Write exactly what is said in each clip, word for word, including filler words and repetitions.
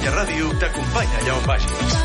Catalunya Ràdio t'acompanya allà on vagis.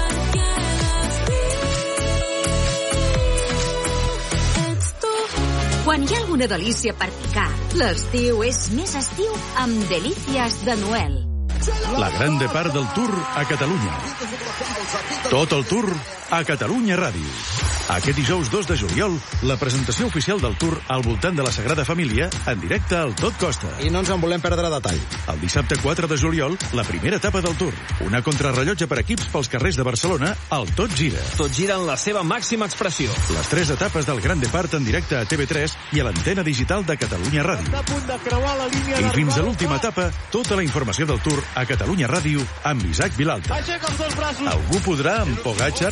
Quan hi ha alguna delícia per picar, l'estiu és més estiu amb Delícies de Noel. La gran depart del Tour a Catalunya. Tot el Tour a Catalunya Ràdio. Aquest dijous dos de juliol, la presentació oficial del Tour al voltant de la Sagrada Família en directe al Tot Costa. I no ens en volem perdre detall. El dissabte quatre de juliol, la primera etapa del Tour. Una contrarrellotge per equips pels carrers de Barcelona al Tot Gira. Tot gira en la seva màxima expressió. Les tres etapes del Gran Depart en directe a T V tres i a l'antena digital de Catalunya Ràdio. I fins a l'última etapa, tota la informació del Tour a Catalunya Ràdio amb Isaac Vilalta. Algú podrà amb Pogačar?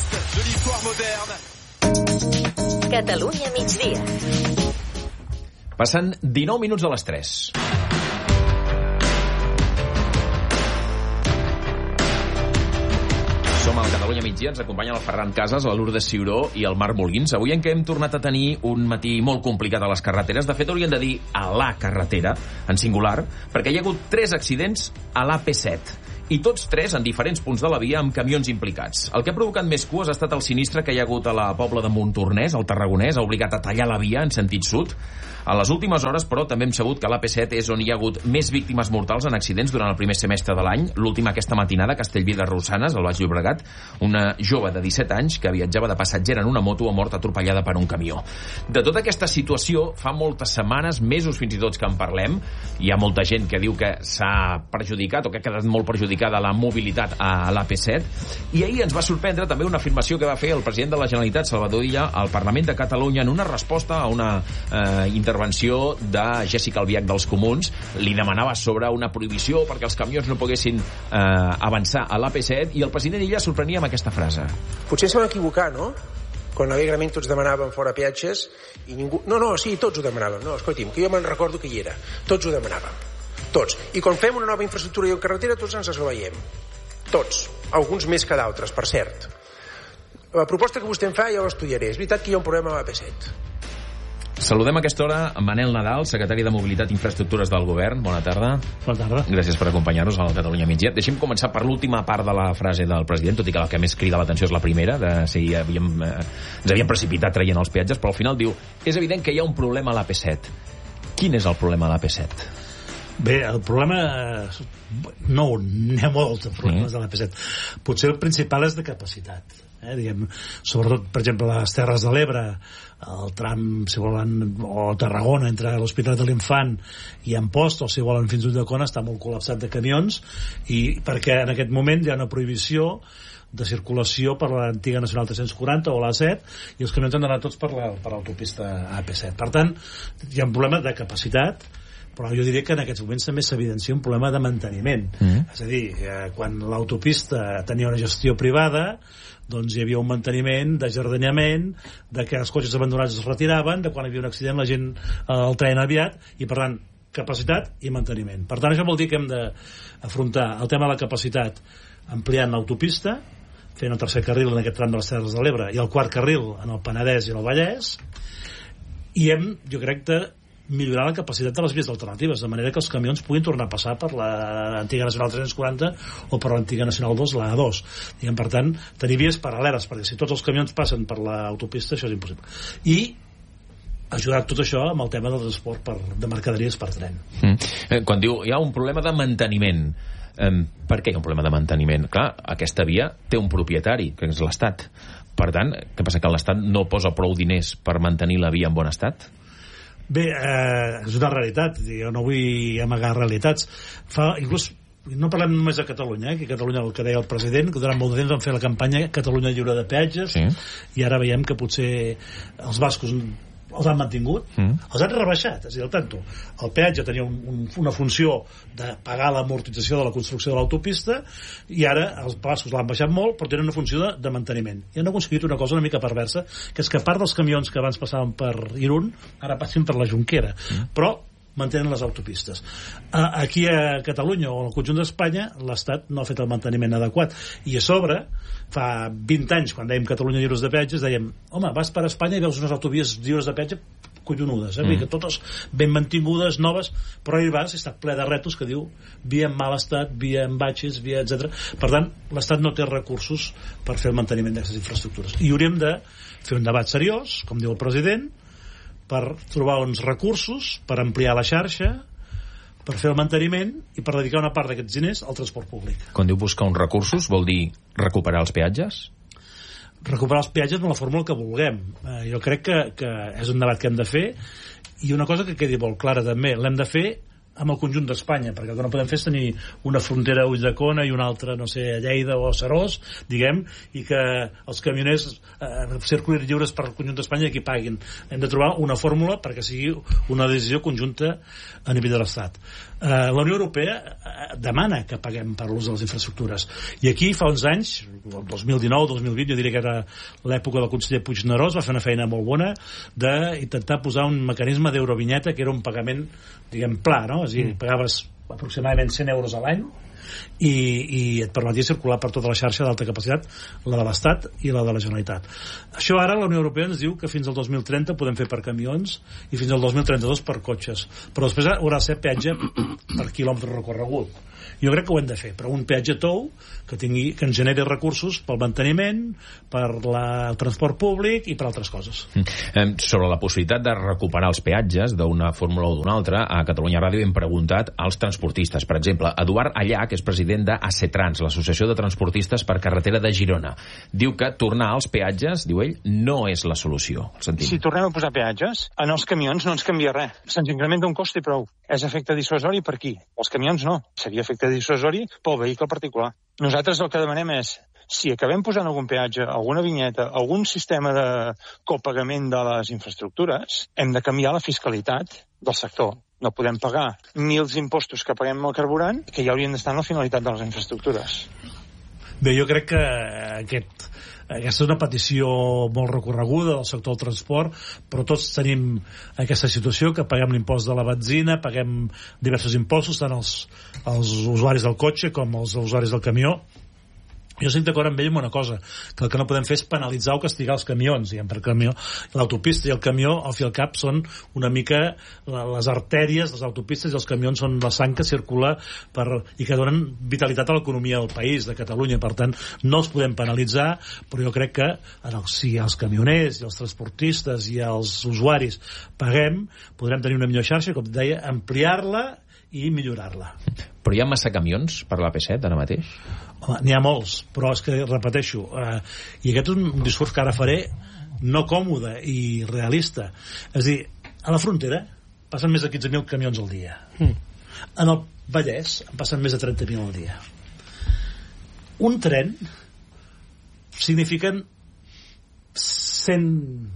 Catalunya migdia. Passen dinou minuts de les tres. Som al Catalunya migdia, ens acompanyen el Ferran Casas, la Lourdes Ciuró i el Marc Molins. Avui en què hem tornat a tenir un matí molt complicat a les carreteres. De fet, hauríem de dir a la carretera, en singular, perquè hi ha hagut tres accidents a l'A P set. I tots tres en diferents punts de la via amb camions implicats. El que ha provocat més cues ha estat el sinistre que hi ha hagut a la Pobla de Montornès, al Tarragonès, ha obligat a tallar la via en sentit sud. A les últimes hores, però, també hem sabut que l'A P set és on hi ha hagut més víctimes mortals en accidents durant el primer semestre de l'any. L'última aquesta matinada a Castellví de Rosanes, al Baix Llobregat, una jove de disset anys que viatjava de passatgera en una moto ha mort atropellada per un camió. De tota aquesta situació, fa moltes setmanes, mesos fins i tot que en parlem. Hi ha molta gent que diu que s'ha perjudicat o que ha quedat molt perjudicada la mobilitat a l'A P set. I ahir ens va sorprendre també una afirmació que va fer el president de la Generalitat, Salvador Illa, al Parlament de Catalunya en una resposta a una eh, intervenció de Jessica Albiach dels Comuns. Li demanava sobre una prohibició perquè els camions no poguessin eh, avançar a l'A P set i el president Illa sorprenia amb aquesta frase. Potser s'han equivocat, no? Quan alegrament tots demanaven fora peatges i ningú... No, no, sí, tots ho demanàvem. No, escolti'm, que jo me'n recordo que hi era. Tots ho demanàvem. Tots. I quan fem una nova infraestructura i en carretera, tots ens esglaiem. Tots. Alguns més que d'altres, per cert. La proposta que vostè em fa ja l'estudiaré. És veritat que hi ha un problema a l'A P set. Saludem a aquesta hora a Manel Nadal, secretari de Mobilitat i Infraestructures del Govern. Bona tarda. Bona tarda. Gràcies per acompanyar-nos a la Catalunya migdia. Deixem començar per l'última part de la frase del president, tot i que la que més crida l'atenció és la primera, de si havíem, eh, ens havíem precipitat traient els peatges, però al final diu, és evident que hi ha un problema a l'A P set. Quin és el problema a l'A P set? Bé, el problema... No, n'hi ha molts de problemes de l'A P set. Potser el principal és de capacitat. Eh, diguem, sobretot, per exemple, les Terres de l'Ebre, el tram, si volen, o Tarragona, entre l'Hospital de l'Infant i Amposta, o si volen fins a Ulldecona, està molt col·lapsat de camions, i perquè en aquest moment hi ha una prohibició de circulació per l'antiga Nacional tres-cents quaranta o l'A set, i els camions han d'anar tots per l'autopista la, A P set. Per tant, hi ha un problema de capacitat, però jo diria que en aquests moments també s'evidencia un problema de manteniment. Mm. És a dir, eh, quan l'autopista tenia una gestió privada, doncs hi havia un manteniment d'ajardinament, de que els cotxes abandonats es retiraven, de quan hi havia un accident la gent eh, el treien aviat, i per tant, capacitat i manteniment. Per tant, això vol dir que hem d'afrontar el tema de la capacitat ampliant l'autopista, fent el tercer carril en aquest tram de les Terres de l'Ebre i el quart carril en el Penedès i el Vallès, i hem, jo crec, de millorar la capacitat de les vies alternatives, de manera que els camions puguin tornar a passar per l'antiga Nacional tres-cents quaranta o per l'antiga Nacional dos, la A dos. Diguem, per tant, tenir vies paral·leles, perquè si tots els camions passen per l'autopista, això és impossible. I ajudar tot això amb el tema del transport per, de mercaderies per tren. Mm. Quan diu hi ha un problema de manteniment, eh, per què hi ha un problema de manteniment? Clar, aquesta via té un propietari, que és l'Estat. Per tant, què passa, que l'Estat no posa prou diners per mantenir la via en bon estat? Bé, eh, és una realitat, jo no vull amagar realitats. Fa, inclús, no parlem només de Catalunya, eh, que Catalunya, el que deia el president, que durant molt de temps van fer la campanya Catalunya lliure de peatges, sí. I ara veiem que potser els bascos els han mantingut, mm. els han rebaixat, és a dir, el tanto. El peatge tenia un, un, una funció de pagar l'amortització de la construcció de l'autopista, i ara els bascos l'han baixat molt, però tenen una funció de, de manteniment. I han aconseguit una cosa una mica perversa, que és que a part dels camions que abans passaven per Irún, ara passin per la Jonquera. Mm. Però mantenen les autopistes. Aquí a Catalunya o al conjunt d'Espanya l'Estat no ha fet el manteniment adequat, i a sobre fa vint anys, quan dèiem Catalunya lliures de peatges, dèiem, home, vas per Espanya i veus unes autovies lliures de peatge collonudes, eh? Mm. que totes ben mantingudes, noves, però hi vas, està ple de retos que diu via en mal estat, via en batxes, via etcètera. Per tant, l'Estat no té recursos per fer el manteniment d'aquestes infraestructures. I hauríem de fer un debat seriós, com diu el president, per trobar uns recursos, per ampliar la xarxa, per fer el manteniment i per dedicar una part d'aquests diners al transport públic. Quan diu buscar uns recursos, vol dir recuperar els peatges? Recuperar els peatges en la fórmula que vulguem. Eh, jo crec que, que és un debat que hem de fer, i una cosa que quedi molt clara també, l'hem de fer amb el conjunt d'Espanya, perquè el que no podem fer és tenir una frontera a Ulldecona i una altra, no sé, a Lleida o a Serós, diguem, i que els camioners eh, circulin lliures per al conjunt d'Espanya i aquí paguin. Hem de trobar una fórmula perquè sigui una decisió conjunta a nivell de l'Estat. Eh, la Unió Europea eh, demana que paguem per l'ús de les infraestructures. I aquí, fa uns anys, el dos mil dinou dos mil vint, jo diria que era l'època del conseller Puignerós, va fer una feina molt bona d'intentar posar un mecanisme d'eurovinyeta que era un pagament, diguem, pla, no? És a dir, pagaves aproximadament cent euros a l'any i, i et permetia circular per tota la xarxa d'alta capacitat, la de l'Estat i la de la Generalitat. Això ara la Unió Europea ens diu que fins al dos mil trenta podem fer per camions i fins al dos mil trenta-dos per cotxes, però després haurà de ser peatge per quilòmetre recorregut. Jo crec que ho hem de fer, però un peatge tou que, tingui, que ens generi recursos pel manteniment, per la, el transport públic i per altres coses. Mm. Sobre la possibilitat de recuperar els peatges d'una fórmula o d'una altra, a Catalunya Ràdio hem preguntat als transportistes. Per exemple, Eduard Allà, que és president d'Acetrans, l'Associació de Transportistes per Carretera de Girona, diu que tornar als peatges, diu ell, no és la solució. Si tornem a posar peatges, en els camions no ens canvia res. Se'ns incrementa un cost i prou. És efecte dissuasori per qui? Els camions no. Seria efecte dissuasori pel vehicle particular. Nosaltres el que demanem és, si acabem posant algun peatge, alguna vinyeta, algun sistema de copagament de les infraestructures, hem de canviar la fiscalitat del sector. No podem pagar mils impostos que paguem al carburant, que ja haurien d'estar en la finalitat de les infraestructures. Bé, jo crec que aquest, aquesta és una petició molt recorreguda del sector del transport, però tots tenim aquesta situació que paguem l'impost de la benzina, paguem diversos impostos, tant els, els usuaris del cotxe com els usuaris del camió. Jo estic d'acord amb ell amb una cosa, que el que no podem fer és penalitzar o castigar els camions, diguem, perquè l'autopista i el camió, al fi al cap, són una mica les artèries, les autopistes i els camions són la sang que circula per, i que donen vitalitat a l'economia del país, de Catalunya. Per tant, no els podem penalitzar, però jo crec que en el, si els camioners i els transportistes i els usuaris paguem, podrem tenir una millor xarxa, com deia, ampliar-la i millorar-la. Però hi ha massa camions per la P set ara mateix? Home, n'hi ha molts, però és que, repeteixo, eh, i aquest és un discurs que ara faré no còmode i realista. És a dir, a la frontera passen més de quinze mil camions al dia. Mm. En el Vallès en passen més de trenta mil al dia. Un tren signifiquen cent,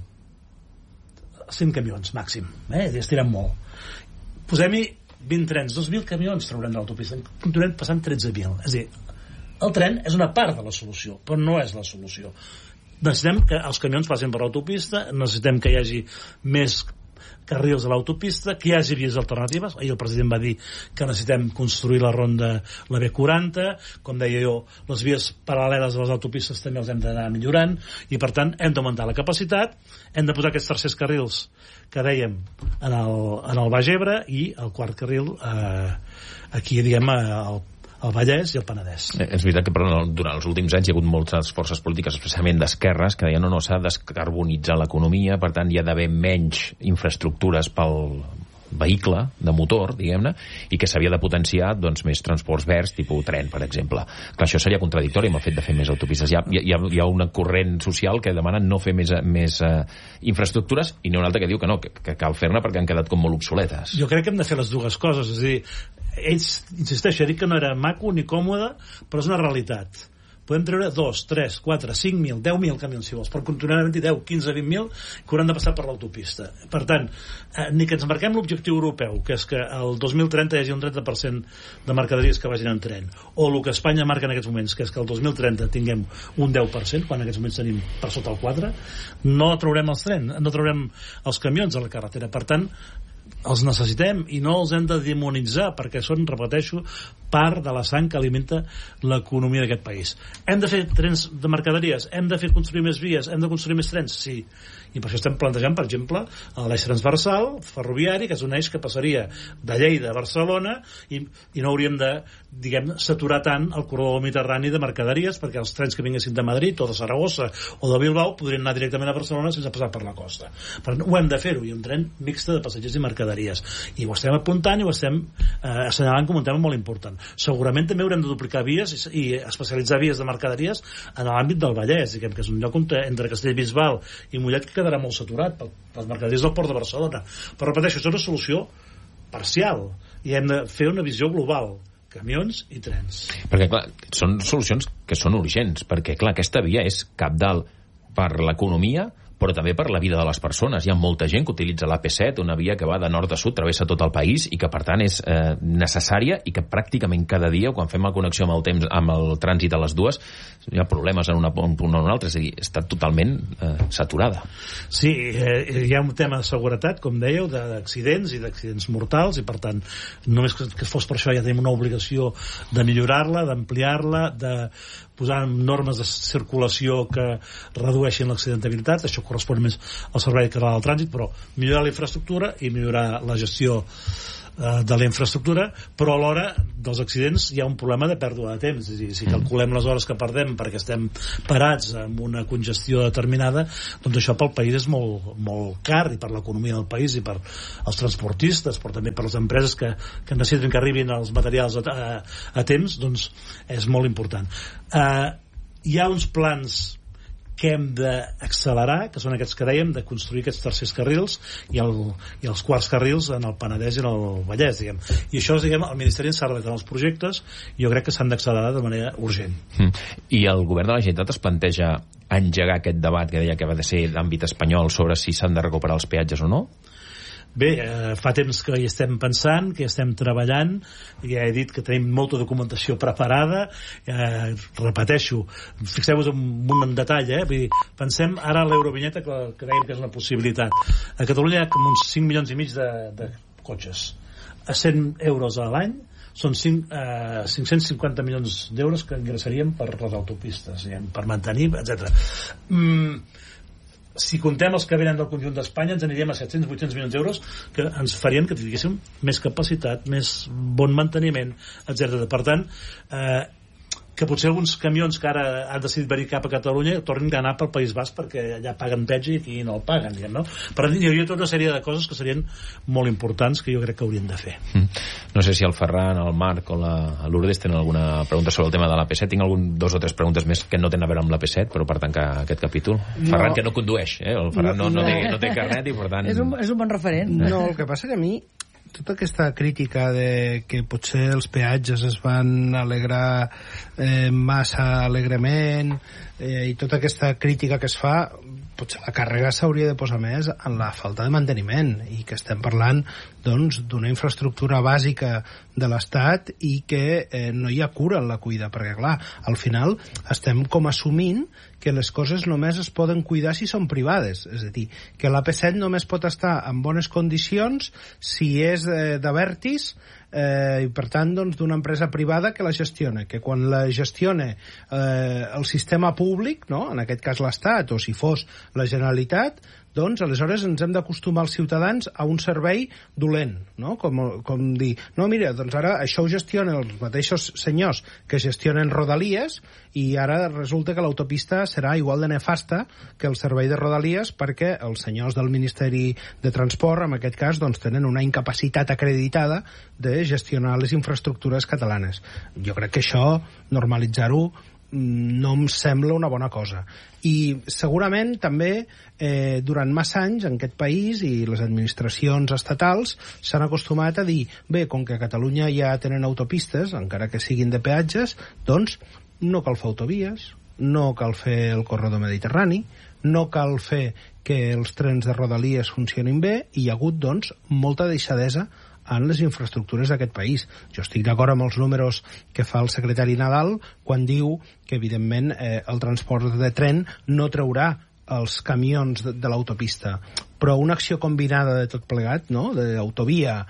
cent camions màxim, eh? Estirem molt. Posem-hi vint trens, dos mil camions traurem de l'autopista, continuem passant tretze mil. És a dir, el tren és una part de la solució, però no és la solució. Necessitem que els camions passin per l'autopista, necessitem que hi hagi més carrils a l'autopista, que hi hagi vies alternatives. Ahir el president va dir que necessitem construir la ronda, la B quaranta, com deia jo, les vies paral·leles a les autopistes també els hem d'anar millorant, i per tant hem d'augmentar la capacitat, hem de posar aquests tercers carrils que dèiem en el, en el Baix Ebre, i el quart carril eh, aquí, diguem, al el Vallès i el Penedès. Eh, és veritat que però, durant els últims anys hi ha hagut moltes forces polítiques, especialment d'esquerres, que deien no, no, s'ha de descarbonitzar l'economia, per tant hi ha d'haver menys infraestructures pel vehicle de motor, diguem-ne, i que s'havia de potenciar doncs, més transports verds, tipus tren, per exemple. Clar, això seria contradictori amb el fet de fer més autopistes. Hi ha, hi ha, hi ha una corrent social que demana no fer més, més uh, infraestructures, i n'hi ha una altra que diu que no, que, que cal fer-ne perquè han quedat com molt obsoletes. Jo crec que hem de fer les dues coses, és a dir, ells, insisteixo, he dit que no era maco ni còmode, però és una realitat. Podem treure dos, tres, quatre, cinc mil, deu mil camions, si vols, per continuar havent-hi deu, quinze, vint mil que hauran de passar per l'autopista. Per tant, eh, ni que ens marquem l'objectiu europeu, que és que el dos mil trenta hi hagi un trenta per cent de mercaderies que vagin en tren, o el que Espanya marca en aquests moments, que és que el dos mil trenta tinguem un deu per cent, quan en aquests moments tenim per sota el quatre, no traurem els trens, no traurem els camions a la carretera. Per tant, els necessitem i no els hem de demonitzar, perquè són, repeteixo, part de la sang que alimenta l'economia d'aquest país. Hem de fer trens de mercaderies, hem de fer construir més vies, hem de construir més trens, sí. I per això estem plantejant, per exemple, l'eix transversal ferroviari, que és un eix que passaria de Lleida a Barcelona i, i no hauríem de, diguem, saturar tant el corredor mediterrani de mercaderies, perquè els trens que vinguessin de Madrid o de Saragossa o de Bilbao podrien anar directament a Barcelona sense passar per la costa. Per tant, ho hem de fer-ho, i un tren mixte de passatgers i mercaderies. I ho estem apuntant i ho estem eh, assenyalant com un tema molt important. Segurament també haurem de duplicar vies i, i especialitzar vies de mercaderies en l'àmbit del Vallès, diguem, que és un lloc on, entre Castellbisbal i Mollet, que quedarà molt saturat per les mercaderies del port de Barcelona. Però repeteixo, això és una solució parcial i hem de fer una visió global, camions i trens. Perquè clar, són solucions que són urgents, perquè clar, aquesta via és cabdal per l'economia, però també per la vida de les persones. Hi ha molta gent que utilitza l'A P set, una via que va de nord a sud, travessa tot el país i que, per tant, és eh, necessària i que pràcticament cada dia, quan fem la connexió amb el temps, amb el trànsit a les dues, hi ha problemes en una, un punt o en un altre, és a dir, està totalment eh, saturada. Sí, eh, hi ha un tema de seguretat, com dèieu, d'accidents i d'accidents mortals, i per tant, només que, que fos per això ja tenim una obligació de millorar-la, d'ampliar-la, de posar normes de circulació que redueixin l'accidentabilitat. Això correspon més al Servei Català del Trànsit, però millorar la infraestructura i millorar la gestió eh, de la infraestructura, però alhora dels accidents hi ha un problema de pèrdua de temps. És a dir, si calculem les hores que perdem perquè estem parats amb una congestió determinada, doncs això pel país és molt, molt car, i per l'economia del país i per als transportistes, però també per les empreses que, que necessiten que arribin els materials a, a, a temps, doncs és molt important. Eh, hi ha uns plans que hem d'accelerar, que són aquests que dèiem, de construir aquests tercers carrils i, el, i els quarts carrils en el Penedès i en el Vallès, diguem. I això, diguem, el Ministeri s'ha redactat els projectes i jo crec que s'han d'accelerar de manera urgent. Mm. I el govern de la Generalitat es planteja engegar aquest debat que deia que va de ser d'àmbit espanyol sobre si s'han de recuperar els peatges o no? Bé, eh, fa temps que hi estem pensant, que hi estem treballant, ja he dit que tenim molta documentació preparada, eh, repeteixo, fixeu-vos en un detall, eh? Vull dir, pensem ara a l'Eurovinyeta, que, que dèiem que és una possibilitat. A Catalunya hi ha com uns cinc milions i mig de, de cotxes. A cent euros a l'any són cinc, eh, cinc-cents cinquanta milions d'euros que ingressaríem per les autopistes, diguem, per mantenir, etcètera. Mm, si contem els que venen del conjunt d'Espanya ens aniríem a set-cents vuit-cents milions d'euros, que ens farien que tinguéssim més capacitat, més bon manteniment, etcètera. Per tant, eh, que potser alguns camions que ara han decidit venir cap a Catalunya tornin a anar pel País Basc perquè allà paguen peatge i aquí no el paguen, diguem, no? Per tant, hi hauria tota una sèrie de coses que serien molt importants que jo crec que hauríem de fer. Mm. No sé si el Ferran, el Marc o la Lourdes tenen alguna pregunta sobre el tema de l'A P set. Tinc algun, dos o tres preguntes més que no tenen a veure amb l'A P set, però per tancar aquest capítol. No. Ferran, que no condueix, eh? El Ferran no, no, no, té, no té carnet i per tant... És un, és un bon referent. No, el que passa que a mi tota aquesta crítica de que potser els peatges es van alegrar eh, massa alegrement eh, i tota aquesta crítica que es fa, potser la càrrega s'hauria de posar més en la falta de manteniment, i que estem parlant doncs d'una infraestructura bàsica de l'Estat i que eh, no hi ha cura en la cuida, perquè clar, al final estem com assumint que les coses només es poden cuidar si són privades, és a dir, que l'A P set només pot estar en bones condicions si és eh, d'Abertis eh, i per tant doncs, d'una empresa privada que la gestiona, que quan la gestiona eh, el sistema públic, no? En aquest cas l'Estat, o si fos la Generalitat, doncs aleshores ens hem d'acostumar els ciutadans a un servei dolent, no? Com, com dir, no, mira, doncs ara això ho gestionen els mateixos senyors que gestionen Rodalies, i ara resulta que l'autopista serà igual de nefasta que el servei de Rodalies, perquè els senyors del Ministeri de Transport, en aquest cas, doncs tenen una incapacitat acreditada de gestionar les infraestructures catalanes. Jo crec que això, normalitzar-ho, no em sembla una bona cosa. I segurament també eh, durant massa anys en aquest país i les administracions estatals s'han acostumat a dir, bé, com que a Catalunya ja tenen autopistes, encara que siguin de peatges, doncs no cal fer autovies, no cal fer el corredor mediterrani, no cal fer que els trens de Rodalies funcionin bé, i hi ha hagut doncs molta deixadesa en les infraestructures d'aquest país. Jo estic d'acord amb els números que fa el secretari Nadal quan diu que, evidentment, eh, el transport de tren no traurà els camions de, de l'autopista, però una acció combinada de tot plegat, no? D'autovia,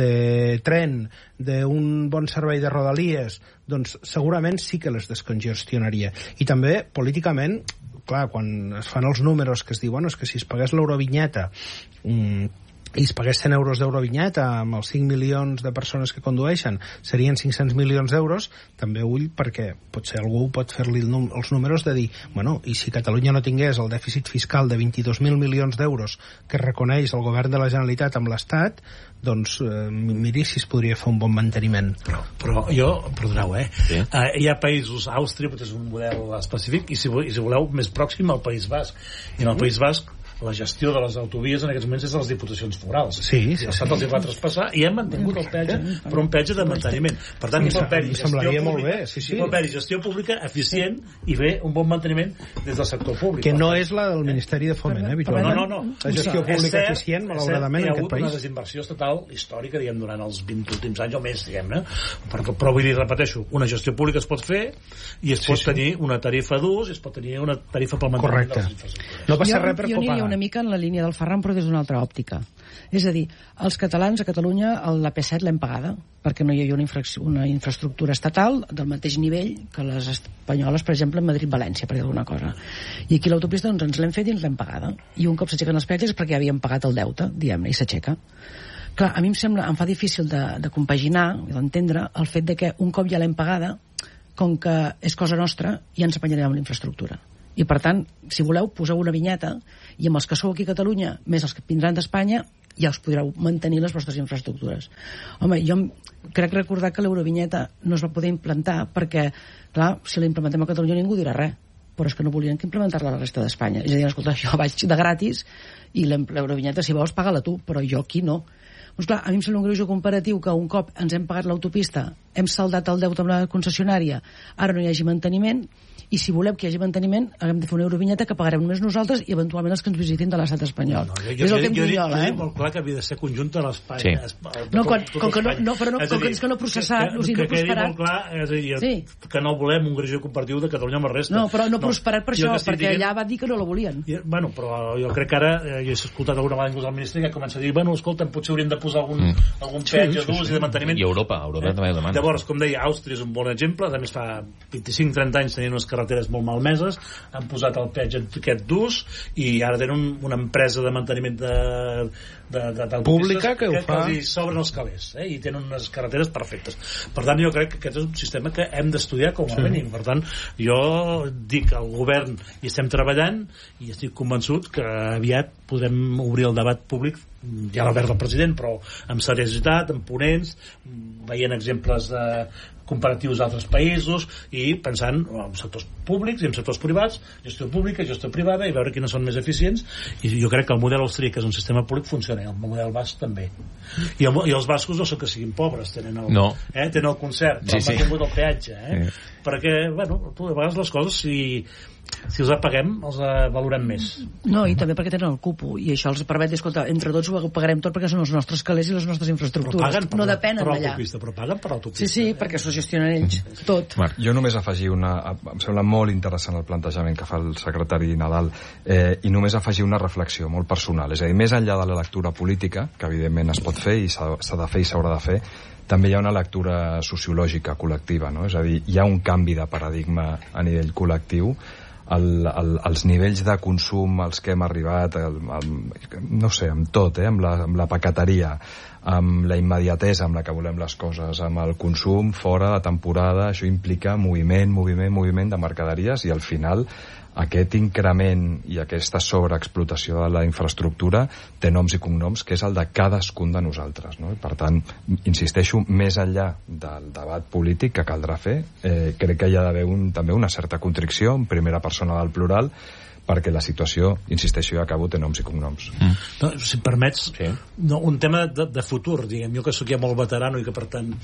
de tren, d'un bon servei de rodalies, doncs segurament sí que les descongestionaria. I també, políticament, clar, quan es fan els números que es diuen, bueno, és que si es pagués l'eurovinyeta mmm, i es pagués cent euros d'eurovinyeta amb els cinc milions de persones que condueixen serien cinc-cents milions d'euros, també ull, perquè potser algú pot fer-li el num els números de dir, bueno, i si Catalunya no tingués el dèficit fiscal de vint-i-dos mil milions d'euros que reconeix el govern de la Generalitat amb l'Estat, doncs eh, miri si es podria fer un bon manteniment. Però, però jo, perdoneu, eh? Sí. Uh, hi ha països, Àustria potser és un model específic, i si, i si voleu més pròxim al País Basc, i en el País Basc la gestió de les autovies en aquests moments és de les diputacions forals. Sí, sí, I l'Estat els hi va traspassar i hem mantingut el peatge per un peatge de manteniment. Per tant, hi pot haver-hi gestió pública, sí, sí. pot haver-hi gestió pública eficient i bé un bon manteniment des del sector públic. Que no és la del Ministeri de Foment, eh, habitualment. No, no, no. La gestió pública eficient, malauradament, en aquest país. Hi ha hagut una desinversió estatal històrica, diguem, durant els vint últims anys o més, diguem-ne. Però vull dir, repeteixo, una gestió pública es pot fer i es pot tenir una tarifa d'ús i es pot tenir una tarifa pel manteniment de les infraestructures. No passa res per copagar. Una mica en la línia del Ferran, però des d'una altra òptica. És a dir, els catalans a Catalunya la P set l'hem pagada, perquè no hi havia una, infra una infraestructura estatal del mateix nivell que les espanyoles, per exemple, en Madrid-València, per dir alguna cosa. I aquí l'autopista doncs, ens l'hem fet i ens l'hem pagada. I un cop s'aixequen els peatges és perquè havíem pagat el deute, diguem-ne, i s'aixeca. Clar, a mi em sembla, em fa difícil de, de compaginar, d'entendre, el fet de que un cop ja l'hem pagada, com que és cosa nostra, ja ens apanyarem amb la infraestructura. I per tant, si voleu, poseu una vinyeta i amb els que sou aquí a Catalunya, més els que vindran d'Espanya, ja us podreu mantenir les vostres infraestructures. Home, jo crec recordar que l'eurovinyeta no es va poder implantar perquè, clar, si la implementem a Catalunya ningú dirà res, però és que no volien que implementar-la a la resta d'Espanya. És a dir, escolta, jo vaig de gratis i l'eurovinyeta, si vols, paga-la tu, però jo aquí no. Doncs clar, a mi em sembla un greuge comparatiu que un cop ens hem pagat l'autopista, hem saldat el deute amb la concessionària, ara no hi hagi manteniment, i si voleu que hi hagi manteniment haguem de fer una eurovinyeta que pagarem només nosaltres i eventualment els que ens visitin de l'estat espanyol. No, no, jo, és el que em diu jo, eh? Jo dic molt clar que havia de ser conjunta a l'Espanya. Sí. No, quan, com que no, no, però no, com que és que no processat, que, o sigui, no prosperat. Molt clar, és a dir, sí. que no volem un greuge comparatiu de Catalunya amb la resta. No, però no, no prosperat per això, perquè dient... allà va dir que no la volien. I, bueno, però jo crec que ara, eh, jo he escoltat alguna vegada inclús al ministre que comença a dir, bueno, escolta, potser hauríem de posar algun, mm. algun peatge sí, d'ús sí, sí. i de manteniment. I Europa, Europa eh? també ho demana. Llavors, com deia, Àustria és un bon exemple, a més fa vint-i-cinc trenta anys tenien unes carreteres molt malmeses, han posat el peatge aquest d'ús i ara tenen un, una empresa de manteniment de, de, de, de pública que, que ho fa, que els sobren els calés, eh? I tenen unes carreteres perfectes. Per tant, jo crec que aquest és un sistema que hem d'estudiar com a sí. mínim. Per tant, jo dic al govern i estem treballant i estic convençut que aviat podrem obrir el debat públic, ja l'ha obert el president, però amb seriositat, amb ponents, veient exemples de comparatius d'altres països i pensant en sectors públics i en sectors privats, gestió pública, gestió privada, i veure quines són més eficients. I jo crec que el model austríac, que és un sistema públic, funciona, i el model basc també. I, el, i els bascos no són que siguin pobres, tenen el, no. eh, tenen el concert, sí, sí. han tingut el peatge, eh? Sí. Perquè, bueno, tu, a vegades les coses, si si els apaguem, els valorem més. No, i també perquè tenen el cupo, i això els permet, escolta, entre tots ho pagarem tot perquè són els nostres calés i les nostres infraestructures. Però paguen per, no depenen d'allà. Però paguen per l'autopista. Sí, sí, eh? perquè s'ho gestionen ells, tot. Marc, jo només afegir una... Em sembla molt interessant el plantejament que fa el secretari Nadal, eh, i només afegir una reflexió molt personal. És a dir, més enllà de la lectura política, que evidentment es pot fer i s'ha de fer i s'haurà de fer, també hi ha una lectura sociològica col·lectiva, no? És a dir, hi ha un canvi de paradigma a nivell col·lectiu. El, el, els nivells de consum als que hem arribat, el, el, no sé, amb tot, eh? amb, la, amb la paqueteria, amb la immediatesa amb la que volem les coses, amb el consum fora de temporada, això implica moviment, moviment, moviment de mercaderies, i al final aquest increment i aquesta sobreexplotació de la infraestructura té noms i cognoms, que és el de cadascun de nosaltres, no? I per tant, insisteixo, més enllà del debat polític que caldrà fer, eh, crec que hi ha d'haver un, també una certa contricció en primera persona del plural, perquè la situació, insisteixo, ja acabo, té noms i cognoms. Mm. No, si em permets, sí. no, un tema de, de futur, diguem, jo que sóc ja molt veterano i que per tant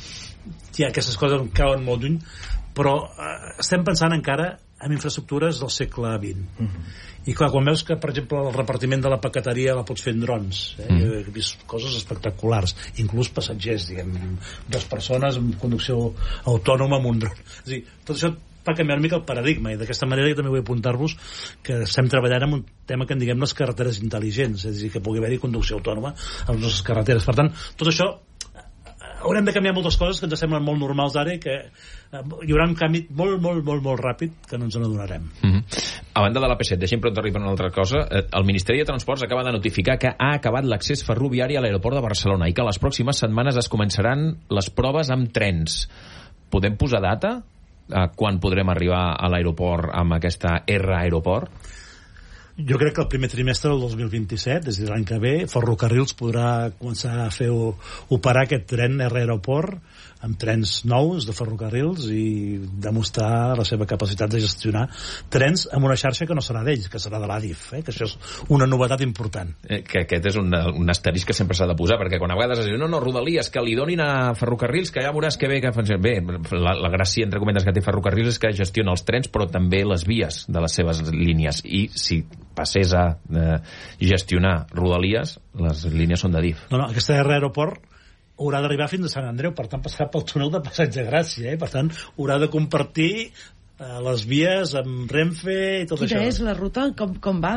ja aquestes coses em cauen molt lluny, però eh, estem pensant encara en infraestructures del segle vint. Mm-hmm. I clar, quan veus que, per exemple, el repartiment de la paqueteria la pots fer en drons, eh? Mm. He vist coses espectaculars, inclús passatgers, diguem, dues persones amb conducció autònoma amb un dron. És a dir, tot això per canviar una mica el paradigma, i d'aquesta manera jo també vull apuntar-vos que estem treballant en un tema que en diguem les carreteres intel·ligents, és a dir, que pugui haver-hi conducció autònoma a les nostres carreteres. Per tant, tot això haurem de canviar moltes coses que ens semblen molt normals ara i que hi haurà un canvi molt, molt, molt, molt ràpid que no ens n'adonarem. Mm-hmm. A banda de l'A P set, deixem preguntar-li per una altra cosa. El Ministeri de Transports acaba de notificar que ha acabat l'accés ferroviari a l'aeroport de Barcelona i que les pròximes setmanes es començaran les proves amb trens. Podem posar data? Quan podrem arribar a l'aeroport amb aquesta R Aeroport? Jo crec que el primer trimestre del dos mil vint-i-set, és a dir, l'any que ve, Ferrocarrils podrà començar a fer operar aquest tren R Aeroport amb trens nous de Ferrocarrils i demostrar la seva capacitat de gestionar trens amb una xarxa que no serà d'ells, que serà de l'A D I F, eh? Que això és una novetat important. Eh, que aquest és un, un asterisc que sempre s'ha de posar, perquè quan a vegades es diu no, no, Rodalies, que li donin a Ferrocarrils, que ja veuràs que bé que fan... Bé, la, la gràcia, entre cometes, que té Ferrocarrils és que gestiona els trens, però també les vies de les seves línies, i si passés a eh, gestionar Rodalies, les línies són de D I F. No, no, aquesta R Aeroport haurà d'arribar fins a Sant Andreu, per tant passarà pel túnel de Passeig de Gràcia, eh? Per tant haurà de compartir eh, les vies amb Renfe i tot Quina això. Quina és la ruta? Com, com va?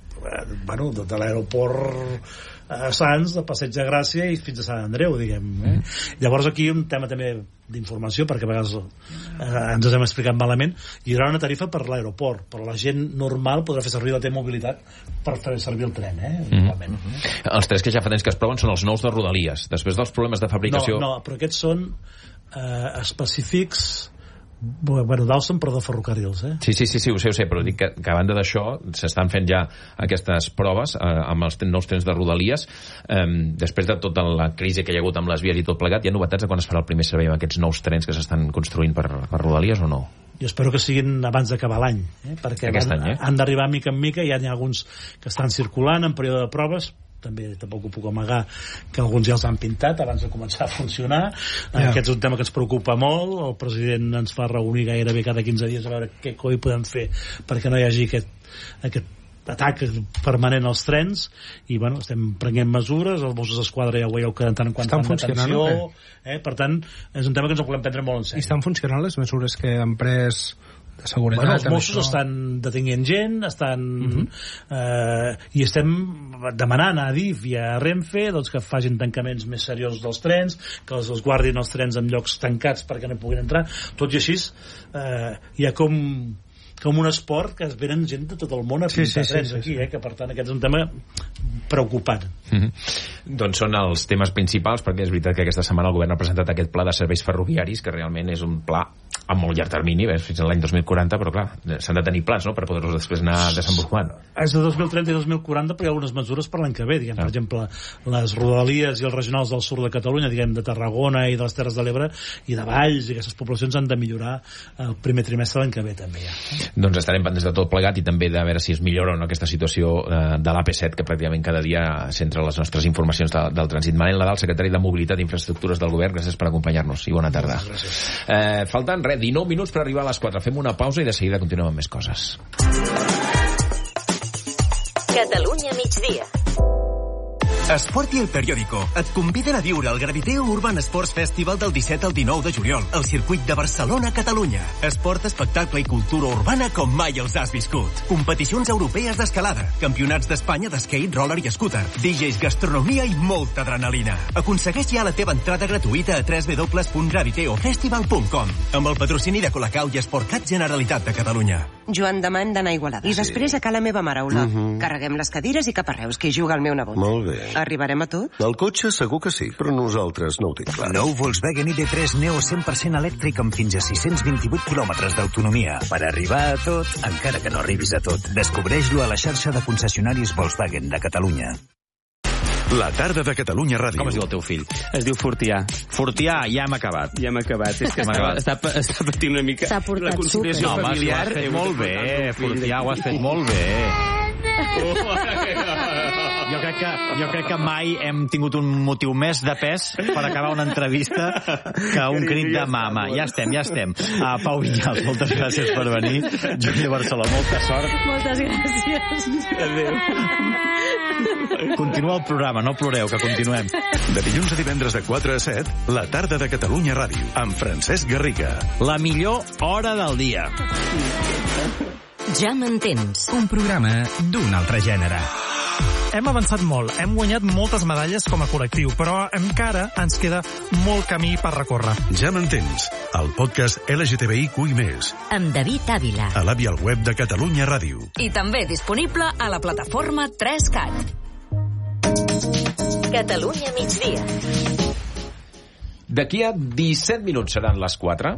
Bueno, de, de l'aeroport a Sants, de Passeig de Gràcia i fins a Sant Andreu, diguem. Eh? Mm. Llavors aquí un tema també d'informació, perquè a vegades eh, ens hem explicat malament. Hi haurà una tarifa per l'aeroport, però la gent normal podrà fer servir la T-mobilitat per fer servir el tren, eh? Mm -hmm. Els trens que ja fa temps que es proven són els nous de Rodalies. Després dels problemes de fabricació... No, no, però aquests són eh, específics... Bueno, d'Alstom, però de Ferrocarrils, eh? Sí, sí, sí, sí, ho sé, ho sé, però dic que, que a banda d'això s'estan fent ja aquestes proves eh, amb els nous trens de Rodalies. Eh, després de tota la crisi que hi ha hagut amb les vies i tot plegat, hi ha novetats de quan es farà el primer servei amb aquests nous trens que s'estan construint per, per Rodalies o no? Jo espero que siguin abans d'acabar l'any, eh? Perquè Aquest han, any, eh? han d'arribar mica en mica, i hi ha alguns que estan circulant en període de proves. També tampoc ho puc amagar que alguns ja els han pintat abans de començar a funcionar. Yeah. Aquest és un tema que ens preocupa molt. El president ens fa reunir gairebé cada quinze dies a veure què coi podem fer perquè no hi hagi aquest, aquest atac permanent als trens, i bueno, estem prenent mesures. Els Mossos d'Esquadra ja ho veieu que de tant en quant estan funcionant, atenció, eh? Per tant, és un tema que ens ho volem prendre molt en sèrio. I estan funcionant les mesures que han pres de seguretat? Bueno, els Mossos això... estan detenint gent, estan uh-huh. eh, i estem demanant a D I F i a Renfe, doncs, que facin tancaments més seriosos dels trens, que els, els guardin els trens en llocs tancats perquè no puguin entrar. Tot i així eh, hi ha com com un esport que es venen gent de tot el món a pintar sí, sí, trens sí, sí, aquí, eh? Que per tant aquest és un tema preocupant. Mm-hmm. Doncs són els temes principals, perquè és veritat que aquesta setmana el govern ha presentat aquest pla de serveis ferroviaris, que realment és un pla a molt llarg termini, bé, fins a l'any dos mil quaranta, però clar, s'han de tenir plans, no?, per poder-los després anar desenvolupant. És de dos mil trenta i dos mil quaranta, però hi ha algunes mesures per l'any que ve, diguem, ah. per exemple, les Rodalies i els regionals del sud de Catalunya, diguem, de Tarragona i de les Terres de l'Ebre i de Valls, i aquestes poblacions han de millorar el primer trimestre l'any que ve, també, ja. Doncs estarem pendents de tot plegat i també de veure si es millora o no aquesta situació eh, de l'A P set, que pràcticament cada dia centra les nostres informacions de, del trànsit. Manel Nadal, secretari de Mobilitat i Infraestructures del Govern, gràcies per acompanyar-nos i bona tarda. Eh, falten, res, dinou minuts per arribar a les quatre. Fem una pausa i de seguida continuem amb més coses. Catalunya migdia. Esport i El Periódico et conviden a viure el Graviteo Urban Sports Festival del disset al dinou de juliol al circuit de Barcelona-Catalunya. Esport, espectacle i cultura urbana com mai els has viscut. Competicions europees d'escalada, campionats d'Espanya d'skate, roller i scooter, D Js, gastronomia i molta adrenalina. Aconsegueix ja la teva entrada gratuïta a w w w punt graviteo festival punt com amb el patrocini de Colacau i Esportcat Generalitat de Catalunya. Joan, demà hem d'anar a Igualada. I després a ca la meva mare, Olot. Uh -huh. Carreguem les cadires i cap a Reus, que hi juga el meu nebot. Molt bé. Arribarem a tot? El cotxe segur que sí, però nosaltres no ho tinc clar. Nou Volkswagen I D tres Neo cent per cent elèctric amb fins a sis-cents vint-i-vuit quilòmetres d'autonomia. Per arribar a tot, encara que no arribis a tot. Descobreix-lo a la xarxa de concessionaris Volkswagen de Catalunya. La tarda de Catalunya Ràdio. Com es diu el teu fill? Es diu Fortià. Fortià, ja hem acabat. Ja hem acabat. És que està, està, està patint una mica S'ha portat la conciliació super. familiar. No, ho has fet molt bé, Fortià, ho has fet molt bé. Jo crec, que, jo crec que mai hem tingut un motiu més de pes per acabar una entrevista que un crit de mama. Ja estem, ja estem. Uh, Pau Vinyals, moltes gràcies per venir. Júlia Barceló, molta sort. Moltes gràcies. Adéu. Continua el programa, no ploreu, que continuem. De dilluns a divendres de quatre a set, la tarda de Catalunya Ràdio, amb Francesc Garriga. La millor hora del dia. Ja m'entens. Un programa d'un altre gènere. Hem avançat molt, hem guanyat moltes medalles com a col·lectiu, però encara ens queda molt camí per recórrer. Ja m'entens, el podcast L G T B I Q i més. Amb David Ávila. A l'app i al web de Catalunya Ràdio. I també disponible a la plataforma tres cat. Catalunya migdia. D'aquí a disset minuts seran les quatre.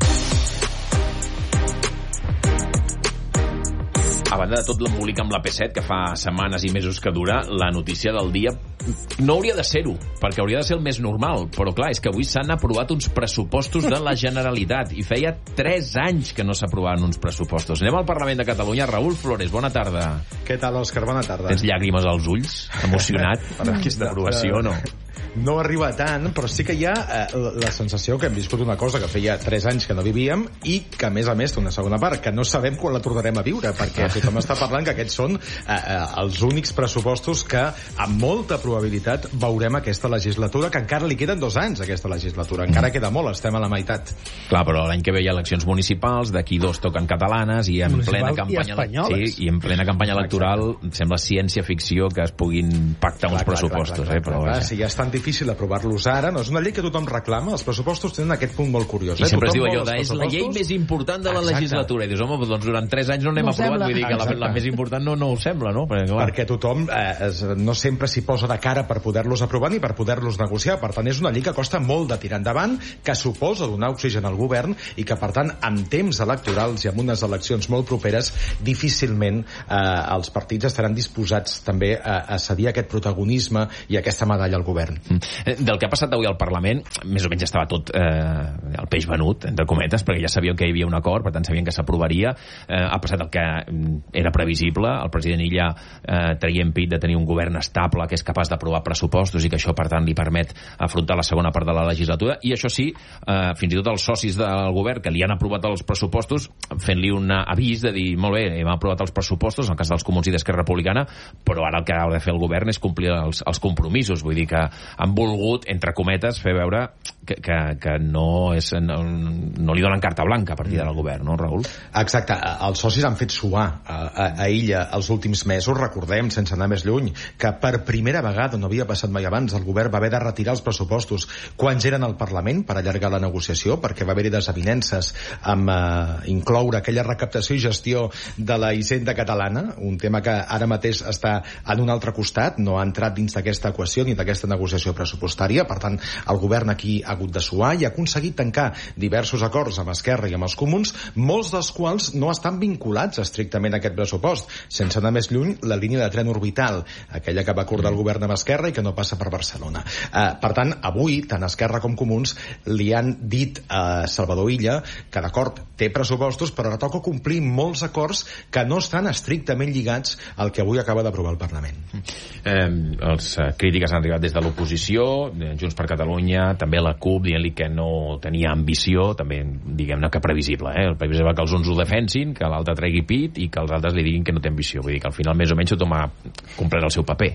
A banda de tot l'embolic amb la P set, que fa setmanes i mesos que dura, la notícia del dia no hauria de ser-ho, perquè hauria de ser el més normal. Però clar, és que avui s'han aprovat uns pressupostos de la Generalitat i feia tres anys que no s'aprovaven uns pressupostos. Anem al Parlament de Catalunya. Raül Flores, bona tarda. Què tal, Òscar? Bona tarda. Tens llàgrimes als ulls? Emocionat per aquesta aprovació o no? No arriba tant, però sí que hi ha eh, la sensació que hem viscut una cosa que feia tres anys que no vivíem i que, a més a més, té una segona part, que no sabem quan la tornarem a viure, perquè tothom està parlant que aquests són eh, eh, els únics pressupostos que, amb molta probabilitat, veurem aquesta legislatura, que encara li queden dos anys, aquesta legislatura. Encara queda molt, estem a la meitat. Clar, però l'any que ve hi ha eleccions municipals, d'aquí dos toquen catalanes, i en plena campanya, sí, i en plena campanya electoral sembla ciència-ficció que es puguin pactar uns pressupostos. Clar, clar, clar, clar, clar, clar, si ja és tan difícil aprovar-los ara, no és una llei que tothom reclama, els pressupostos tenen aquest punt molt curiós. I eh? sempre tothom es diu allò de, és la llei més important de la Exacte. legislatura, i dius, home, doncs durant tres anys no n'hem no aprovat, sembla. Vull dir que la, la més important no, no ho sembla, no? Perquè, clar. Perquè tothom eh, es, no sempre s'hi posa de cara per poder-los aprovar ni per poder-los negociar, per tant és una llei que costa molt de tirar endavant, que suposa donar oxigen al govern i que, per tant, en temps electorals i en unes eleccions molt properes, difícilment eh, els partits estaran disposats també a, a cedir aquest protagonisme i aquesta medalla al govern. Mm. Del que ha passat avui al Parlament, més o menys estava tot eh, el peix venut, entre cometes, perquè ja sabíem que hi havia un acord, per tant sabien que s'aprovaria. Eh, ha passat el que era previsible, el president Illa eh, traient pit de tenir un govern estable que és capaç d'aprovar pressupostos i que això, per tant, li permet afrontar la segona part de la legislatura. I això sí, eh, fins i tot els socis del govern que li han aprovat els pressupostos, fent-li un avís de dir, molt bé, hem aprovat els pressupostos, en el cas dels Comuns i d'Esquerra Republicana, però ara el que ha de fer el govern és complir els, els compromisos. Vull dir que han volgut, entre cometes, fer veure que, que, que no, és, no, no li donen carta blanca a partir del govern, no, Raül? Exacte. Els socis han fet suar a, a, a Illa els últims mesos. Recordem, sense anar més lluny, que per primera vegada, no havia passat mai abans, el govern va haver de retirar els pressupostos quan ja eren al Parlament per allargar la negociació, perquè va haver-hi desavinences amb eh, incloure aquella recaptació i gestió de la Hisenda catalana, un tema que ara mateix està en un altre costat, no ha entrat dins d'aquesta equació ni d'aquesta negociació pressupostària. Per tant, el govern aquí ha hagut de suar i ha aconseguit tancar diversos acords amb Esquerra i amb els Comuns, molts dels quals no estan vinculats estrictament a aquest pressupost. Sense anar més lluny, la línia de tren orbital, aquella que va acordar el govern amb Esquerra i que no passa per Barcelona. Eh, per tant, avui, tant Esquerra com Comuns li han dit a Salvador Illa que, d'acord, té pressupostos, però ara toca complir molts acords que no estan estrictament lligats al que avui acaba d'aprovar el Parlament. Eh, els eh, crítiques han arribat des de l'oposició, Junts per Catalunya, també la CUP, dient-li que no tenia ambició, també diguem-ne que previsible, eh? El previsible que els uns ho defensin, que l'altre tregui pit i que els altres li diguin que no té ambició. Vull dir que al final més o menys tothom ha complert el seu paper.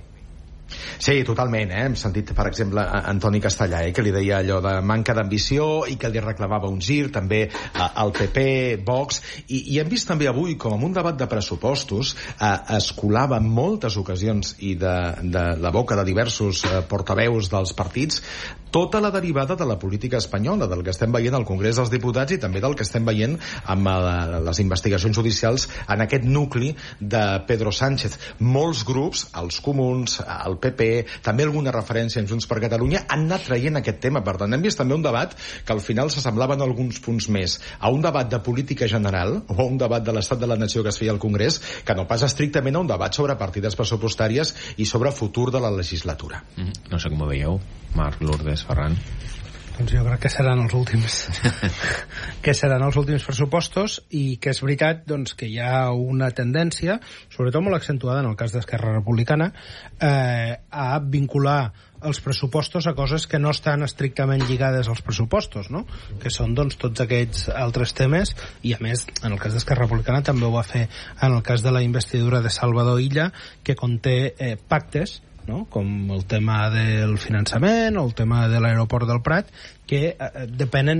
Sí, totalment, eh? Hem sentit, per exemple, a Antoni Castellà, eh? que li deia allò de manca d'ambició i que li reclamava un gir, també al P P, Vox, i, i hem vist també avui com en un debat de pressupostos eh, es colava en moltes ocasions i de, de la boca de diversos eh, portaveus dels partits tota la derivada de la política espanyola, del que estem veient al Congrés dels Diputats i també del que estem veient amb eh, les investigacions judicials en aquest nucli de Pedro Sánchez. Molts grups, els Comuns, el P P, també alguna referència en Junts per Catalunya, han anat traient aquest tema. Per tant, hem vist també un debat que al final s'assemblaven alguns punts més a un debat de política general o a un debat de l'estat de la nació que es feia al Congrés, que no passa estrictament a un debat sobre partides pressupostàries i sobre futur de la legislatura. Mm-hmm. No sé com ho veieu, Marc, Lourdes, Ferran. Doncs jo crec que seran els últims que seran els últims pressupostos, i que és veritat doncs, que hi ha una tendència, sobretot molt accentuada en el cas d'Esquerra Republicana, eh, a vincular els pressupostos a coses que no estan estrictament lligades als pressupostos, no? Que són doncs, tots aquests altres temes, i a més en el cas d'Esquerra Republicana també ho va fer en el cas de la investidura de Salvador Illa, que conté eh, pactes, no? Com el tema del finançament o el tema de l'aeroport del Prat, que eh, depenen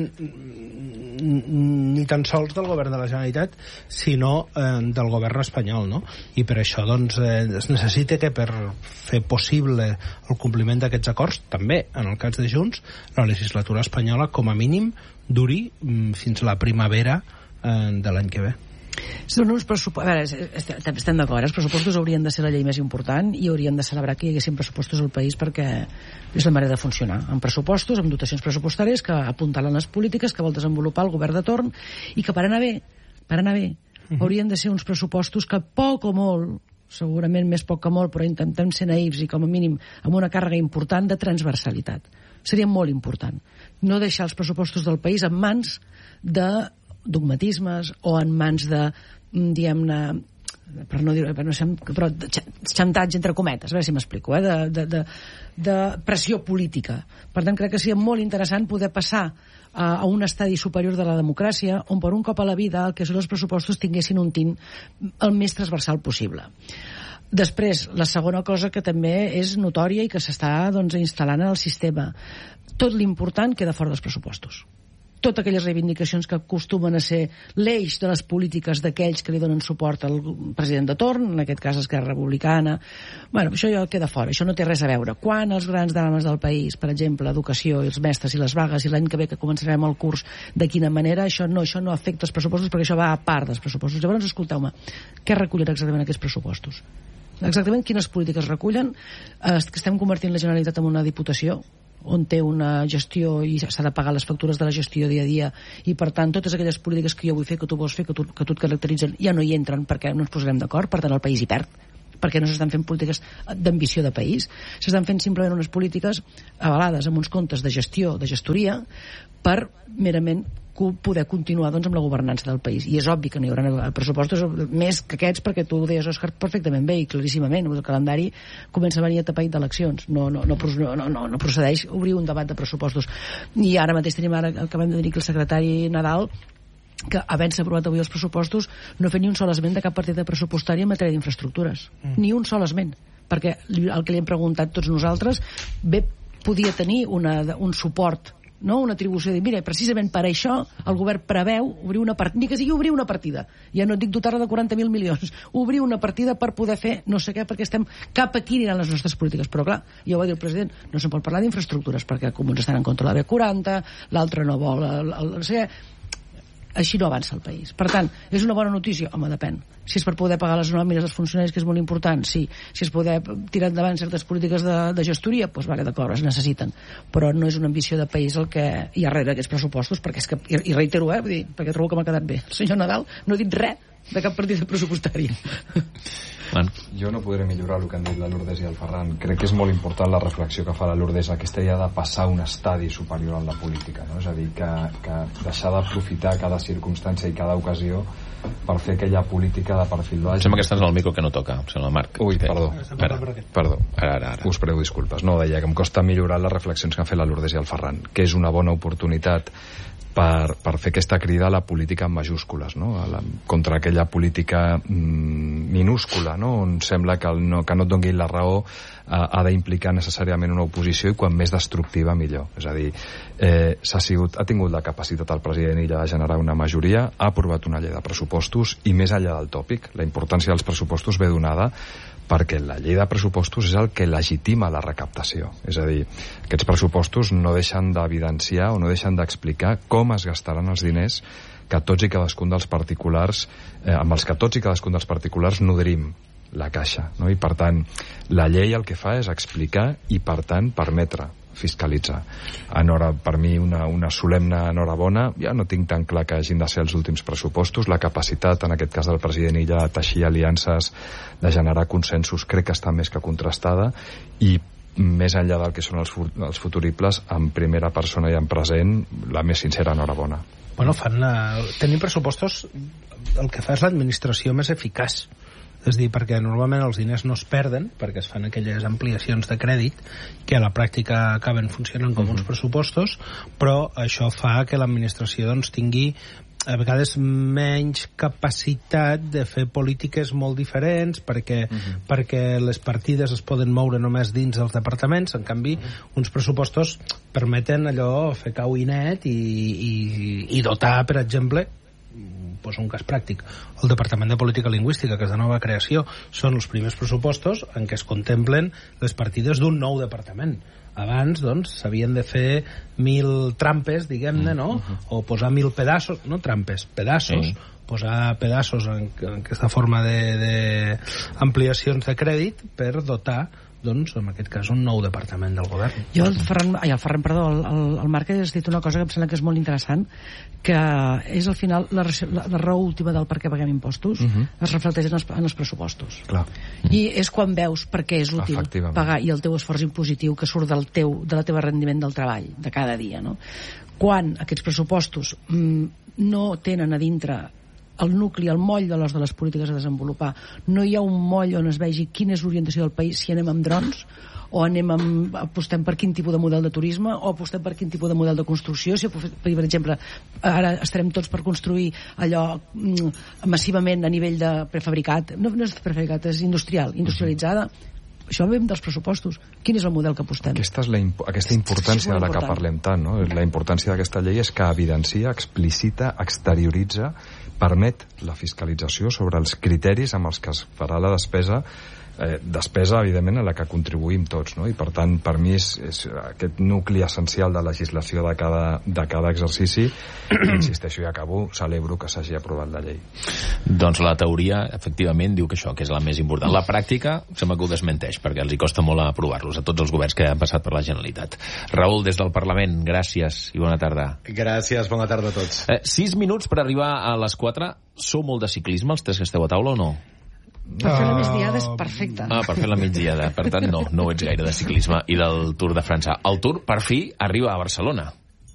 ni tan sols del govern de la Generalitat, sinó eh, del govern espanyol, no? I per això doncs, eh, es necessita que per fer possible el compliment d'aquests acords, també en el cas de Junts, la legislatura espanyola com a mínim duri mm, fins a la primavera eh, de l'any que ve. Són uns pressupostos... A veure, estem d'acord, els pressupostos haurien de ser la llei més important i haurien de celebrar que hi haguessin pressupostos al país, perquè és la manera de funcionar, amb pressupostos, amb dotacions pressupostàries que apuntalen les polítiques que vol desenvolupar el govern de torn, i que per anar bé, per anar bé, uh-huh. haurien de ser uns pressupostos que poc o molt, segurament més poc que molt, però intentem ser naïfs i com a mínim amb una càrrega important de transversalitat. Seria molt important no deixar els pressupostos del país en mans de dogmatismes o en mans de, diguem-ne, per no dir, per no ser, però xantatge entre cometes, a veure si m'explico, eh? de, de, de, de pressió política. Per tant, crec que seria molt interessant poder passar a, a un estadi superior de la democràcia, on per un cop a la vida el que són els pressupostos tinguessin un tint el més transversal possible. Després, la segona cosa que també és notòria i que s'està doncs, instal·lant en el sistema, tot l'important queda fora dels pressupostos. Totes aquelles reivindicacions que acostumen a ser l'eix de les polítiques d'aquells que li donen suport al president de torn, en aquest cas Esquerra Republicana. Bueno, això ja queda fora, això no té res a veure. Quan els grans drames del país, per exemple, l'educació i els mestres i les vagues, i l'any que ve que començarem el curs, de quina manera, això no, això no afecta els pressupostos, perquè això va a part dels pressupostos. Llavors, escolteu-me, què recullen exactament aquests pressupostos? Exactament quines polítiques recullen? Eh, que estem convertint la Generalitat en una diputació, on té una gestió i s'ha de pagar les factures de la gestió dia a dia, i per tant totes aquelles polítiques que jo vull fer, que tu vols fer, que tu, que tu et caracteritzen, ja no hi entren perquè no ens posarem d'acord, per tant el país hi perd, perquè no s'estan fent polítiques d'ambició de país, s'estan fent simplement unes polítiques avalades amb uns comptes de gestió, de gestoria, per merament poder continuar doncs, amb la governança del país. I és obvi que no hi haurà pressupostos més que aquests, perquè tu ho deies, Òscar, perfectament bé i claríssimament. El calendari comença a venir atapeït d'eleccions. No, no, no, no, no, no procedeix obrir un debat de pressupostos. I ara mateix tenim, ara acabem de dir que el secretari Nadal, que havent-se aprovat avui els pressupostos, no fa ni un sol esment de cap partida pressupostària en matèria d'infraestructures. Mm. Ni un sol esment. Perquè el que li hem preguntat tots nosaltres, bé, podia tenir una, un suport, no? Una atribució de dir, mira, precisament per això el govern preveu obrir una partida, ni que sigui obrir una partida, ja no et dic dotar-la de quaranta mil milions, obrir una partida per poder fer no sé què, perquè estem cap aquí aniran les nostres polítiques. Però clar, ja ho va dir el president, no se'n pot parlar d'infraestructures perquè els comuns estan en contra de la B quaranta, l'altre no vol el, el, el, no sé, així no avança el país. Per tant, és una bona notícia? Home, depèn. Si és per poder pagar les nòmines als funcionaris, que és molt important, sí. Si és poder tirar endavant certes polítiques de, de gestoria, doncs vale, d'acord, es necessiten. Però no és una ambició de país el que hi ha darrere d'aquests pressupostos, perquè és que, i, i reitero, eh, vull dir, perquè trobo que m'ha quedat bé. El senyor Nadal no ha dit res de cap partida pressupostària. Bueno. Jo no podré millorar el que han dit la Lourdes i el Ferran. Crec que és molt important la reflexió que fa la Lourdes, aquesta idea de passar un estadi superior en la política, no? És a dir, que, que deixar d'aprofitar cada circumstància i cada ocasió per fer aquella política de perfil baix. Sembla que estàs al micro que no toca, em sembla, Marc. Ui, perdó. Espera, perdó. Ara, ara, ara. Us prego disculpes. No, deia que em costa millorar les reflexions que han fet la Lourdes i el Ferran, que és una bona oportunitat per, per fer aquesta crida a la política en majúscules, no? A la, contra aquella política mm, minúscula, no? On sembla que, el no, que no et donin la raó eh, ha d'implicar necessàriament una oposició, i quan més destructiva millor. És a dir, eh, s'ha sigut, ha tingut la capacitat el president Illa de generar una majoria, ha aprovat una llei de pressupostos, i més enllà del tòpic, la importància dels pressupostos ve donada perquè la llei de pressupostos és el que legitima la recaptació. És a dir, aquests pressupostos no deixen d'evidenciar o no deixen d'explicar com es gastaran els diners que tots i cadascun dels particulars, eh, amb els que tots i cadascun dels particulars nodrim la caixa, no? I per tant, la llei el que fa és explicar i per tant permetre fiscalitzar. Enhora, per mi una, una solemne enhorabona. Ja no tinc tan clar que hagin de ser els últims pressupostos. La capacitat, en aquest cas del president Illa, de teixir aliances, de generar consensos, crec que està més que contrastada, i més enllà del que són els, els futuribles, en primera persona i en present, la més sincera enhorabona. Bueno, fan, uh, tenir pressupostos, el que fa és l'administració més eficaç. És a dir, perquè normalment els diners no es perden, perquè es fan aquelles ampliacions de crèdit que a la pràctica acaben funcionant com uns pressupostos, però això fa que l'administració doncs, tingui a vegades menys capacitat de fer polítiques molt diferents perquè, uh-huh. perquè les partides es poden moure només dins dels departaments. En canvi, uh-huh. uns pressupostos permeten allò fer cau i net i, i, i dotar, per exemple, pues un cas pràctic, el Departament de Política Lingüística, que és de nova creació, són els primers pressupostos en què es contemplen les partides d'un nou departament. Abans, doncs, s'havien de fer mil trampes, diguem-ne, no? Uh-huh. O posar mil pedaços, no trampes, pedaços, uh-huh. posar pedaços en, en aquesta forma d'ampliacions de, de crèdit per dotar, doncs, en aquest cas, un nou departament del govern. Jo, el Ferran, ai, el Ferran, perdó, el, el, el Marc has dit una cosa que em sembla que és molt interessant, que és al final la, la, la raó última del per què paguem impostos, uh-huh. es reflecteix en els, en els pressupostos. Clar. I és quan veus per què és útil pagar i el teu esforç impositiu que surt del teu, de la teva rendiment del treball de cada dia, no? Quan aquests pressupostos mm, no tenen a dintre el nucli, el moll de l'os de les polítiques a desenvolupar, no hi ha un moll on es vegi quina és l'orientació del país, si anem amb drons o anem amb, apostem per quin tipus de model de turisme o apostem per quin tipus de model de construcció. Si, per exemple, ara estarem tots per construir allò mm, massivament a nivell de prefabricat, no, no és prefabricat, és industrial, industrialitzada. Això ve dels pressupostos. Quin és el model que apostem? Aquesta és la imp aquesta importància de la que parlem tant, no? La importància d'aquesta llei és que evidencia, explicita, exterioritza, permet la fiscalització sobre els criteris amb els que es farà la despesa, eh, despesa, evidentment, a la que contribuïm tots, no? I, per tant, per mi és, és aquest nucli essencial de legislació de cada, de cada exercici. I, insisteixo i acabo, celebro que s'hagi aprovat la llei. Doncs la teoria, efectivament, diu que això, que és la més important. La pràctica, sembla que ho desmenteix, perquè els hi costa molt aprovar-los a tots els governs que han passat per la Generalitat. Raül, des del Parlament, gràcies i bona tarda. Gràcies, bona tarda a tots. Eh, sis minuts per arribar a les quatre. Sou molt de ciclisme, els tres que esteu a taula, o no? Per fer la migdiada és perfecte. Ah, per fer la migdiada. Per tant, no, no ets gaire de ciclisme i del Tour de França. El Tour, per fi, arriba a Barcelona.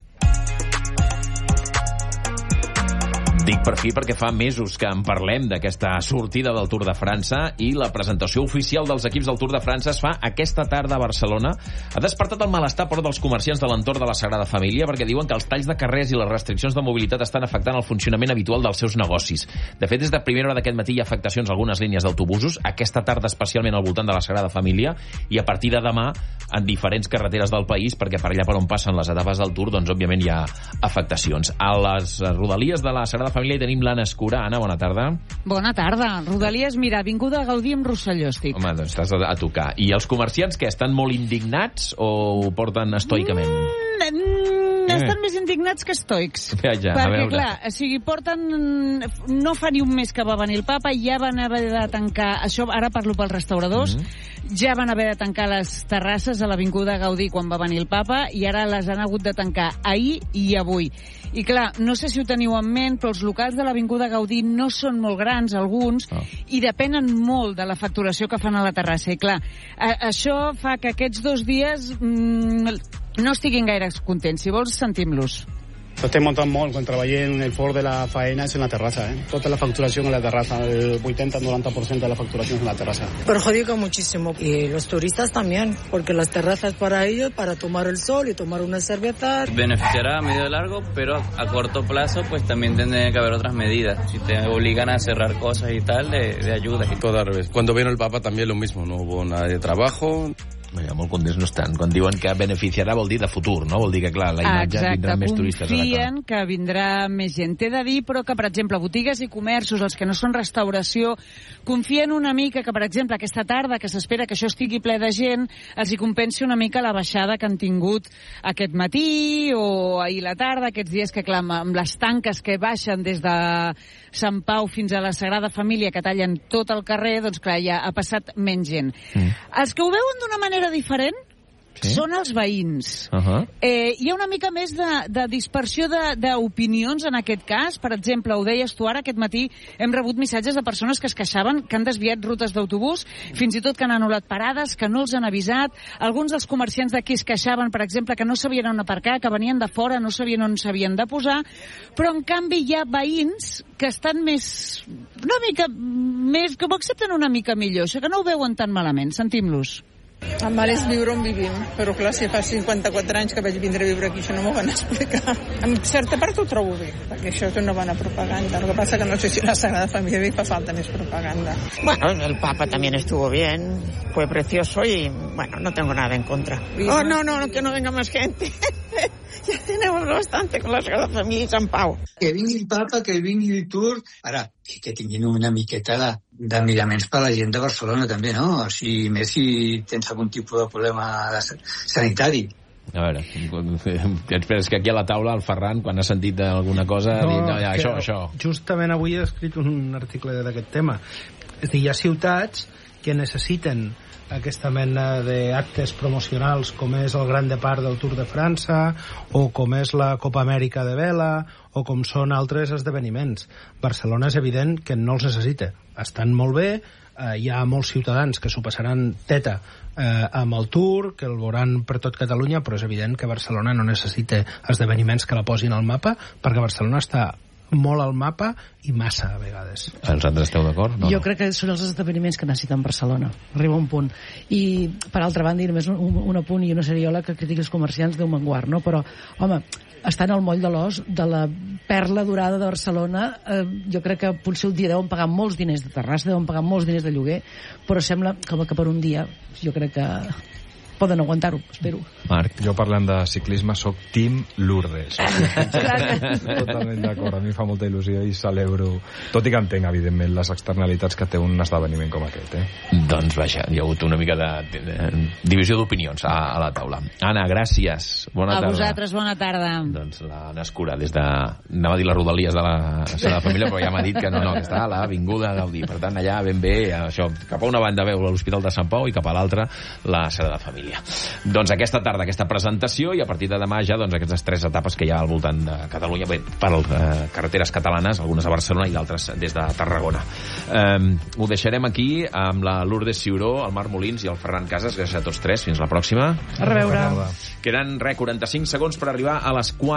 Dic per fi perquè fa mesos que en parlem d'aquesta sortida del Tour de França i la presentació oficial dels equips del Tour de França es fa aquesta tarda a Barcelona. Ha despertat el malestar però dels comerciants de l'entorn de la Sagrada Família perquè diuen que els talls de carrers i les restriccions de mobilitat estan afectant el funcionament habitual dels seus negocis. De fet, des de primera hora d'aquest matí hi ha afectacions a algunes línies d'autobusos, aquesta tarda especialment al voltant de la Sagrada Família i a partir de demà en diferents carreteres del país perquè per allà per on passen les etapes del Tour doncs òbviament hi ha afectacions. A les rodalies de la Sagrada Família hi tenim l'Anna Escura. Anna, bona tarda. Bona tarda. Rodalies, mira, Avinguda Gaudí amb Rosselló estic. Home, doncs estàs a, a tocar. I els comerciants, que estan molt indignats o ho porten estoicament? Mm, mm, estan més indignats que estoics. Ja, ja, perquè, a veure. clar, o sigui, porten... No fa ni un mes que va venir el papa, ja van haver de tancar... Això ara parlo pels restauradors. Mm-hmm. Ja van haver de tancar les terrasses a l'Avinguda Gaudí quan va venir el papa i ara les han hagut de tancar ahir i avui. I clar, no sé si ho teniu en ment, però els locals de l'Avinguda Gaudí no són molt grans, alguns, oh. i depenen molt de la facturació que fan a la terrassa. I clar, a, això fa que aquests dos dies mmm, no estiguin gaire contents. Si vols, sentim-los. Estem muntant molt. Quan treballem el fort de la faena és en la terrassa. ¿eh? Tota la facturación en la terrassa. El ochenta a noventa por ciento de la facturación es en la terrassa. Perjudica muchísimo. Y los turistas también, porque las terrazas para ellos, para tomar el sol y tomar una cerveza. Beneficiará a medio y largo, pero a corto plazo pues también tiene que haber otras medidas. Si te obligan a cerrar cosas y tal, de, de ayuda. Todo al revés. Cuando vino el Papa también lo mismo. No hubo nada de trabajo. Ja, molt contents no estan. Quan diuen que beneficiarà vol dir de futur, no? Vol dir que, clar, la imatge Exacte, vindrà més turistes. confien que vindrà més gent. T'he de dir, però, que, per exemple, botigues i comerços, els que no són restauració, confien una mica que, per exemple, aquesta tarda, que s'espera que això estigui ple de gent, els hi compensi una mica la baixada que han tingut aquest matí o ahir la tarda, aquests dies que, clar, amb les tanques que baixen des de Sant Pau fins a la Sagrada Família, que tallen tot el carrer, doncs, clar, ja ha passat menys gent. Mm. Els que ho veuen d'una manera diferent Sí? Són els veïns. Uh -huh. eh, hi ha una mica més de, de dispersió d'opinions en aquest cas. Per exemple, ho deies tu ara, aquest matí hem rebut missatges de persones que es queixaven que han desviat rutes d'autobús, fins i tot que han anul·lat parades, que no els han avisat. Alguns dels comerciants d'aquí es queixaven, per exemple, que no sabien on aparcar, que venien de fora, no sabien on s'havien de posar, però en canvi hi ha veïns que estan més... una mica més... que ho accepten una mica millor, això que no ho veuen tan malament. Sentim-los. El mal és viure on vivim, però clar, si fa cinquanta-quatre anys que vaig vindre a viure aquí, això no m'ho van explicar. En certa part ho trobo bé, perquè això és una bona propaganda. El que passa que no sé si a la Sagrada Familia li fa falta més propaganda. Bueno, el Papa también estuvo bien, fue precioso y, bueno, no tengo nada en contra. Oh, no, no, que no venga más gente. Ja tenemos bastante con la Sagrada Família i Sant Pau. Que vingui el Papa, que vingui el Tour. Ara, que, que tinguin una miqueta de, de miraments per a la gent de Barcelona, també, no? O sigui, més si tens algun tipus de problema de sanitari. A veure, és que aquí a la taula el Ferran, quan ha sentit alguna cosa, no, ha dit, no, ja, això, això. Justament avui he escrit un article d'aquest tema. És a dir, hi ha ciutats que necessiten aquesta mena d'actes promocionals com és el Gran Depart del Tour de França o com és la Copa Amèrica de vela o com són altres esdeveniments. Barcelona és evident que no els necessita. Estan molt bé, eh, hi ha molts ciutadans que s'ho passaran teta eh, amb el Tour, que el veuran per tot Catalunya, però és evident que Barcelona no necessita esdeveniments que la posin al mapa, perquè Barcelona està molt al mapa i massa a vegades. Els altres esteu d'acord? No, jo no. crec que són els esdeveniments que necessiten Barcelona. Arriba un punt. I, per altra banda, i només un, un apunt, i una seriola que critiqui els comerciants Déu menguar, no? Però, home, estan al moll de l'os de la perla dorada de Barcelona. Eh, jo crec que potser un dia deuen pagar molts diners de terrassa, deuen pagar molts diners de lloguer, però sembla com que per un dia jo crec que poden aguantar-ho, espero. Marc, jo parlant de ciclisme soc Team Lourdes. Totalment d'acord, a mi fa molta il·lusió i celebro, tot i que entenc evidentment les externalitats que té un esdeveniment com aquest, eh? Doncs vaja, hi ha hagut una mica de, de, de divisió d'opinions a, a la taula. Anna, gràcies, bona a tarda. A vosaltres, bona tarda. Doncs l'Anna Escura, des de, anava a dir les rodalies de la Sagrada Família, però ja m'ha dit que no, no, que està a l'Avinguda Gaudí, per tant allà ben bé, això, cap a una banda veu l'Hospital de Sant Pau i cap a l'altra la Sagrada Família. Doncs aquesta tarda, aquesta presentació, i a partir de demà ja doncs, aquestes tres etapes que hi ha al voltant de Catalunya, bé, per eh, carreteres catalanes, algunes a Barcelona i d'altres des de Tarragona. Eh, ho deixarem aquí amb la Lourdes Ciuró, el Marc Molins i el Ferran Casas. Gràcies a tots tres, fins la pròxima. A reveure. Queden, re, quaranta-cinc segons per arribar a les quatre.